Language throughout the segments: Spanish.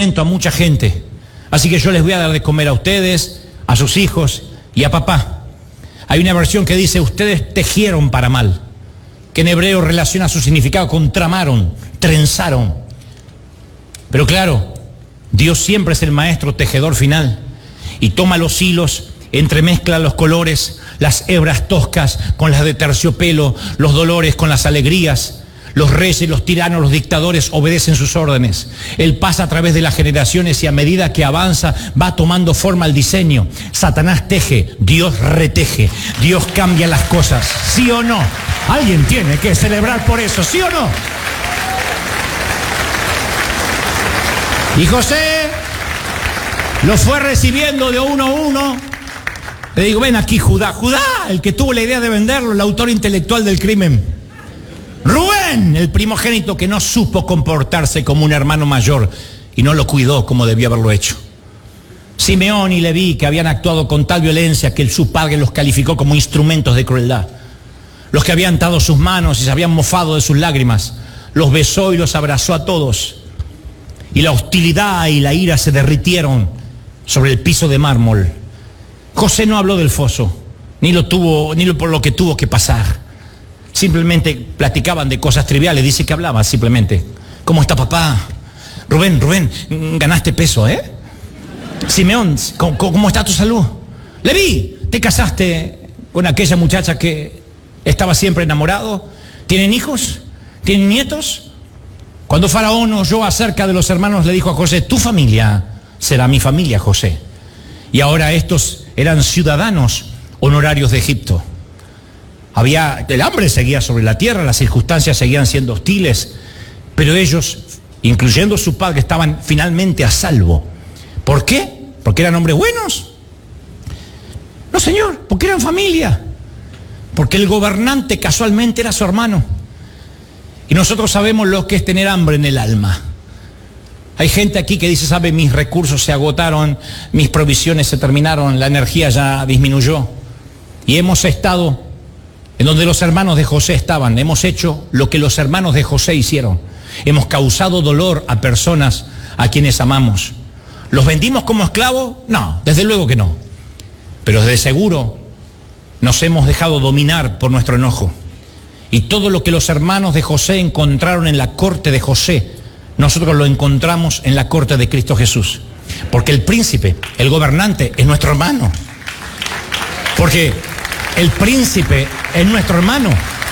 alimento a mucha gente. Así que yo les voy a dar de comer a ustedes, a sus hijos y a papá. Hay una versión que dice, ustedes tejieron para mal, que en hebreo relaciona su significado con tramaron, trenzaron. Pero claro, Dios siempre es el maestro tejedor final y toma los hilos, entremezcla los colores, las hebras toscas con las de terciopelo, los dolores con las alegrías. Los reyes, los tiranos, los dictadores obedecen sus órdenes. Él pasa a través de las generaciones y a medida que avanza va tomando forma el diseño. Satanás teje, Dios reteje, Dios cambia las cosas. ¿Sí o no? Alguien tiene que celebrar por eso, ¿sí o no? Y José lo fue recibiendo de uno a uno. Le digo, ven aquí Judá, el que tuvo la idea de venderlo, el autor intelectual del crimen. Rubén, el primogénito que no supo comportarse como un hermano mayor y no lo cuidó como debió haberlo hecho. Simeón y Leví, que habían actuado con tal violencia que su padre los calificó como instrumentos de crueldad. Los que habían dado sus manos y se habían mofado de sus lágrimas, los besó y los abrazó a todos. Y la hostilidad y la ira se derritieron sobre el piso de mármol. José no habló del foso, ni por lo que tuvo que pasar. Simplemente platicaban de cosas triviales, dice que hablaban simplemente. ¿Cómo está papá? Rubén, ganaste peso, ¿eh? Simeón, ¿cómo está tu salud? Leví, ¿te casaste con aquella muchacha que estaba siempre enamorado? ¿Tienen hijos? ¿Tienen nietos? Cuando Faraón oyó acerca de los hermanos, le dijo a José, tu familia será mi familia, José. Y ahora estos eran ciudadanos honorarios de Egipto. El hambre seguía sobre la tierra, las circunstancias seguían siendo hostiles, pero ellos, incluyendo su padre, estaban finalmente a salvo. ¿Por qué? ¿Porque eran hombres buenos? No, señor, porque eran familia. Porque el gobernante casualmente era su hermano. Y nosotros sabemos lo que es tener hambre en el alma. Hay gente aquí que dice, sabe, mis recursos se agotaron, mis provisiones se terminaron, la energía ya disminuyó. Y hemos estado en donde los hermanos de José estaban. Hemos hecho lo que los hermanos de José hicieron. Hemos causado dolor a personas a quienes amamos. ¿Los vendimos como esclavos? No, desde luego que no. Pero de seguro nos hemos dejado dominar por nuestro enojo. Y todo lo que los hermanos de José encontraron en la corte de José, nosotros lo encontramos en la corte de Cristo Jesús. Porque el príncipe, el gobernante, es nuestro hermano. Porque el príncipe es nuestro hermano.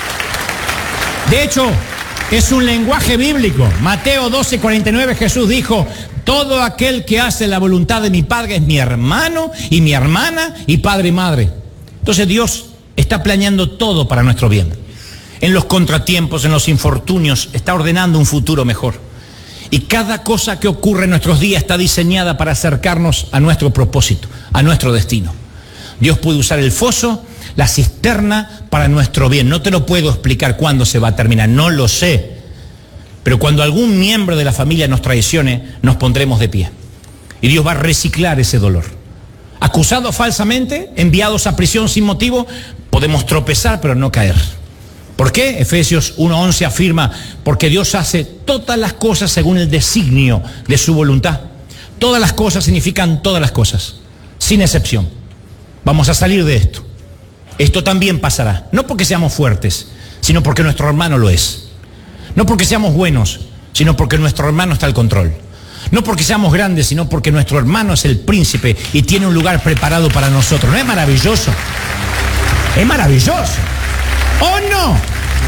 De hecho, es un lenguaje bíblico. Mateo 12:49, Jesús dijo, todo aquel que hace la voluntad de mi Padre es mi hermano y mi hermana y padre y madre. Entonces Dios está planeando todo para nuestro bien. En los contratiempos, en los infortunios, está ordenando un futuro mejor. Y cada cosa que ocurre en nuestros días está diseñada para acercarnos a nuestro propósito, a nuestro destino. Dios puede usar el foso, la cisterna para nuestro bien. No te lo puedo explicar cuándo se va a terminar, no lo sé. Pero cuando algún miembro de la familia nos traicione, nos pondremos de pie. Y Dios va a reciclar ese dolor. Acusados falsamente, enviados a prisión sin motivo, podemos tropezar pero no caer. ¿Por qué? Efesios 1:11 afirma, porque Dios hace todas las cosas según el designio de su voluntad. Todas las cosas significan todas las cosas, sin excepción. Vamos a salir de esto. Esto también pasará, no porque seamos fuertes, sino porque nuestro hermano lo es. No porque seamos buenos, sino porque nuestro hermano está al control. No porque seamos grandes, sino porque nuestro hermano es el príncipe y tiene un lugar preparado para nosotros. ¿No es maravilloso? Es maravilloso. ¿O no?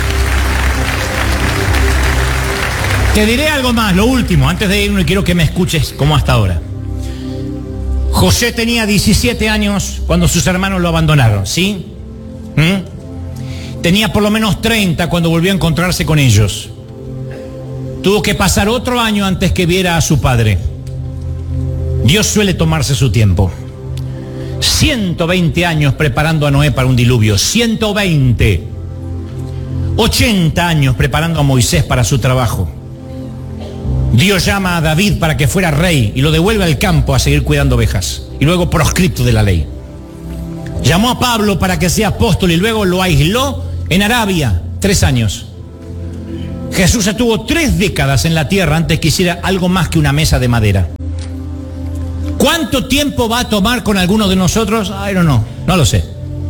Te diré algo más, lo último, antes de irme, quiero que me escuches como hasta ahora. José tenía 17 años cuando sus hermanos lo abandonaron, ¿sí? Tenía por lo menos 30 cuando volvió a encontrarse con ellos. Tuvo que pasar otro año antes que viera a su padre. Dios suele tomarse su tiempo. 120 años preparando a Noé para un diluvio. 120. 80 años preparando a Moisés para su trabajo. Dios llama a David para que fuera rey y lo devuelve al campo a seguir cuidando ovejas. Y luego proscripto de la ley. Llamó a Pablo para que sea apóstol y luego lo aisló en Arabia 3 años. Jesús estuvo 3 décadas en la tierra antes que hiciera algo más que una mesa de madera. ¿Cuánto tiempo va a tomar con algunos de nosotros? No lo sé.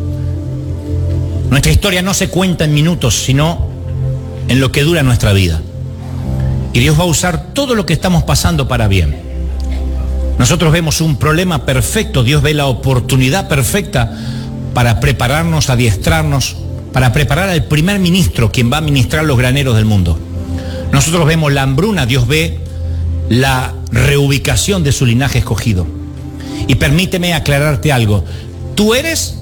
Nuestra historia no se cuenta en minutos, sino en lo que dura nuestra vida. Y Dios va a usar todo lo que estamos pasando para bien. Nosotros vemos un problema perfecto, Dios ve la oportunidad perfecta para prepararnos, adiestrarnos, para preparar al primer ministro, quien va a administrar los graneros del mundo. Nosotros vemos la hambruna, Dios ve la reubicación de su linaje escogido. Y permíteme aclararte algo. Tú eres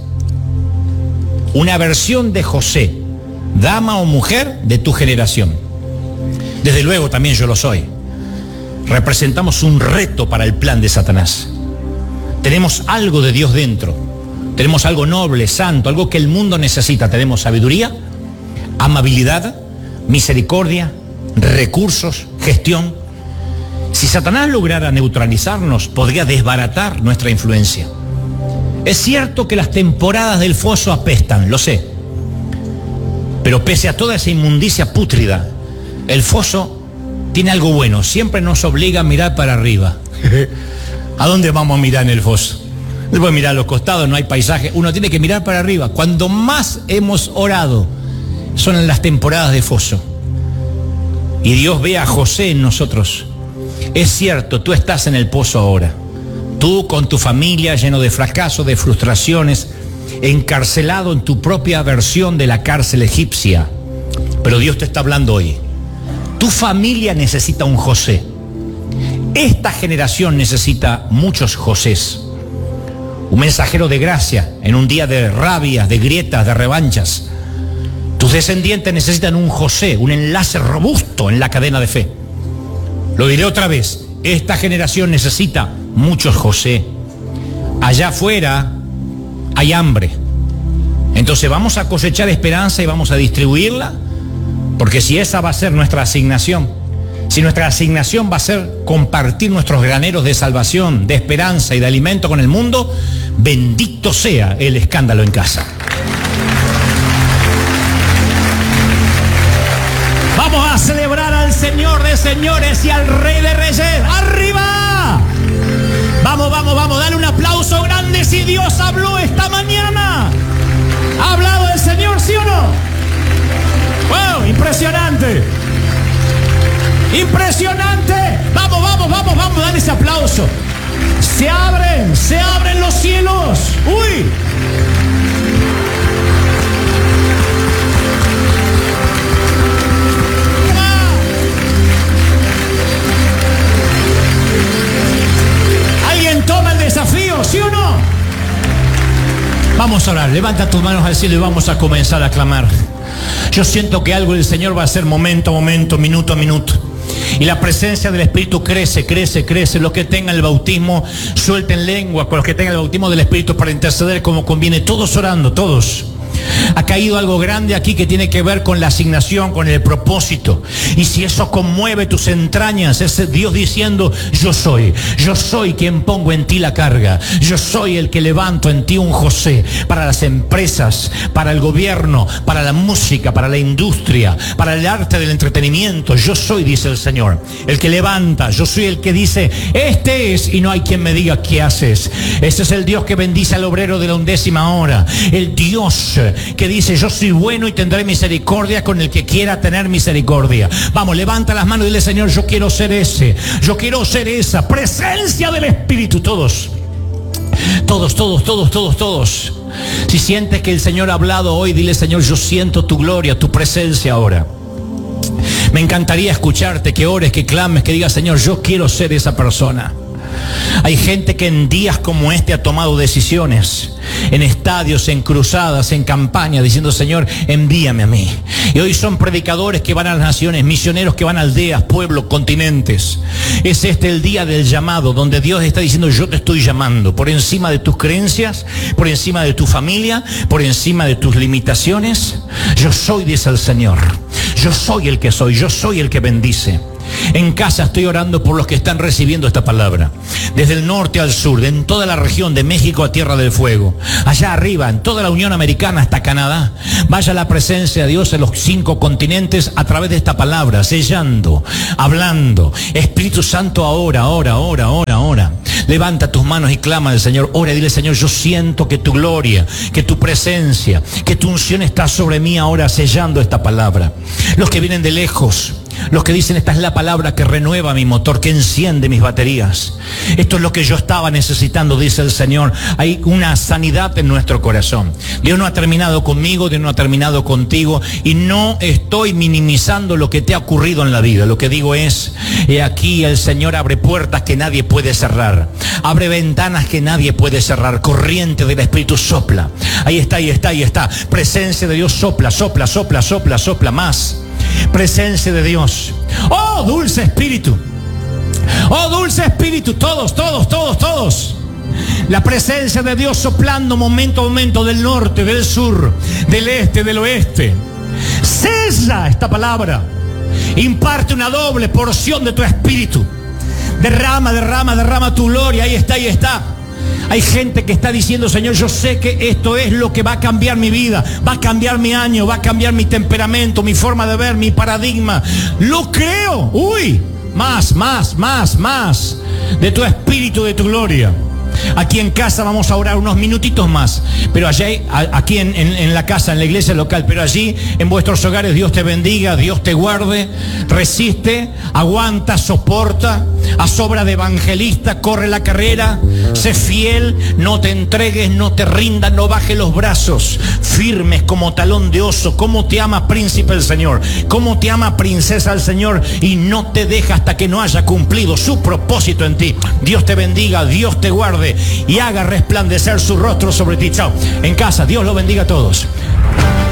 una versión de José, dama o mujer de tu generación. Desde luego también yo lo soy. Representamos un reto para el plan de Satanás. Tenemos algo de Dios dentro. Tenemos algo noble, santo, algo que el mundo necesita. Tenemos sabiduría, amabilidad, misericordia, recursos, gestión. Si Satanás lograra neutralizarnos, podría desbaratar nuestra influencia. Es cierto que las temporadas del foso apestan, lo sé. Pero pese a toda esa inmundicia pútrida, el foso tiene algo bueno. Siempre nos obliga a mirar para arriba. ¿A dónde vamos a mirar en el foso? No puede mirar a los costados, no hay paisaje. Uno tiene que mirar para arriba. Cuando más hemos orado son en las temporadas de foso. Y Dios ve a José en nosotros. Es cierto, tú estás en el pozo ahora. Tú con tu familia lleno de fracasos, de frustraciones, encarcelado en tu propia versión de la cárcel egipcia. Pero Dios te está hablando hoy. Tu familia necesita un José. Esta generación necesita muchos Josés. Un mensajero de gracia en un día de rabias, de grietas, de revanchas. Tus descendientes necesitan un José, un enlace robusto en la cadena de fe. Lo diré otra vez, esta generación necesita muchos José. Allá afuera hay hambre. Entonces vamos a cosechar esperanza y vamos a distribuirla, porque si esa va a ser nuestra asignación, si nuestra asignación va a ser compartir nuestros graneros de salvación, de esperanza y de alimento con el mundo, bendito sea el escándalo en casa. Vamos a celebrar al Señor de señores y al Rey de reyes. ¡Arriba! Vamos, vamos, vamos, dale un aplauso grande si Dios habló esta mañana. ¿Ha hablado el Señor, sí o no? ¡Wow! Impresionante. Impresionante. Vamos, vamos, vamos, vamos, dale ese aplauso. Se abren los cielos. ¡Uy! ¿Alguien toma el desafío, sí o no? Vamos a orar, levanta tus manos al cielo y vamos a comenzar a clamar. Yo siento que algo del Señor va a ser momento a momento, minuto a minuto. Y la presencia del Espíritu crece, crece, crece. Los que tengan el bautismo, suelten lengua. Con los que tengan el bautismo del Espíritu para interceder como conviene. Todos orando, todos. Ha caído algo grande aquí que tiene que ver con la asignación, con el propósito. Y si eso conmueve tus entrañas, es Dios diciendo: yo soy quien pongo en ti la carga. Yo soy el que levanto en ti un José para las empresas, para el gobierno, para la música, para la industria, para el arte del entretenimiento. Yo soy, dice el Señor, el que levanta. Yo soy el que dice: este es, y no hay quien me diga qué haces. Este es el Dios que bendice al obrero de la 11ª hora. El Dios que dice: yo soy bueno y tendré misericordia con el que quiera tener misericordia. Vamos, levanta las manos y dile: Señor, yo quiero ser ese, yo quiero ser esa presencia del Espíritu. Todos. Si sientes que el Señor ha hablado hoy, dile: Señor, yo siento tu gloria, tu presencia ahora. Me encantaría escucharte, que ores, que clames, que digas: Señor, yo quiero ser esa persona. Hay gente que en días como este ha tomado decisiones, en estadios, en cruzadas, en campañas, diciendo: Señor, envíame a mí. Y hoy son predicadores que van a las naciones, misioneros que van a aldeas, pueblos, continentes. Es este el día del llamado, donde Dios está diciendo: yo te estoy llamando, por encima de tus creencias, por encima de tu familia, por encima de tus limitaciones. Yo soy, dice el Señor. Yo soy el que soy, yo soy el que bendice. En casa estoy orando por los que están recibiendo esta palabra. Desde el norte al sur, en toda la región de México a Tierra del Fuego. Allá arriba, en toda la Unión Americana hasta Canadá. Vaya la presencia de Dios en los 5 continentes a través de esta palabra, sellando, hablando. Espíritu Santo, ahora. Levanta tus manos y clama al Señor. Ora y dile: Señor, yo siento que tu gloria, que tu presencia, que tu unción está sobre mí ahora, sellando esta palabra. Los que vienen de lejos, los que dicen: esta es la palabra que renueva mi motor, que enciende mis baterías. Esto es lo que yo estaba necesitando, dice el Señor. Hay una sanidad en nuestro corazón. Dios no ha terminado conmigo, Dios no ha terminado contigo, y no estoy minimizando lo que te ha ocurrido en la vida. Lo que digo es: he aquí el Señor abre puertas que nadie puede cerrar, abre ventanas que nadie puede cerrar. Corriente del Espíritu sopla. Ahí está, ahí está, ahí está. Presencia de Dios sopla, sopla, sopla, sopla, sopla más. Presencia de Dios. Oh, dulce Espíritu. Oh, dulce Espíritu. Todos, todos, todos, todos. La presencia de Dios soplando momento a momento, del norte, del sur, del este, del oeste. Cesa esta palabra. Imparte una doble porción de tu Espíritu. Derrama, derrama, derrama tu gloria. Ahí está, ahí está. Hay gente que está diciendo: Señor, yo sé que esto es lo que va a cambiar mi vida, va a cambiar mi año, va a cambiar mi temperamento, mi forma de ver, mi paradigma. Lo creo. Uy, más, más, más, más de tu Espíritu, de tu gloria. Aquí en casa vamos a orar unos minutitos más, pero allí, aquí en la casa, en la iglesia local, pero allí en vuestros hogares, Dios te bendiga, Dios te guarde. Resiste, aguanta, soporta, haz obra de evangelista, corre la carrera, sé fiel, no te entregues, no te rindas, no bajes los brazos, firmes como talón de oso. Cómo te ama príncipe el Señor, cómo te ama princesa el Señor, y no te deja hasta que no haya cumplido su propósito en ti. Dios te bendiga, Dios te guarde y haga resplandecer su rostro sobre ti. Chao. En casa, Dios lo bendiga a todos.